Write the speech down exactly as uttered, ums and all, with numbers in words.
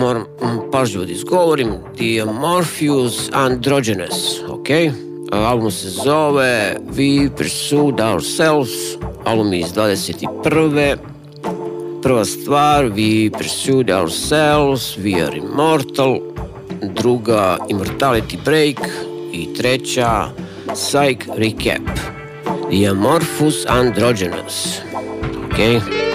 moram pažljivo da izgovorim, The Morpheus Androgynous, ok? Album se zove We Pursued Ourselves, album iz dvadeset prve. Prva stvar, We Pursued Ourselves, We Are Immortal, druga Immortality Break i treća Psych Recap. The Amorphous Androgynous, ok?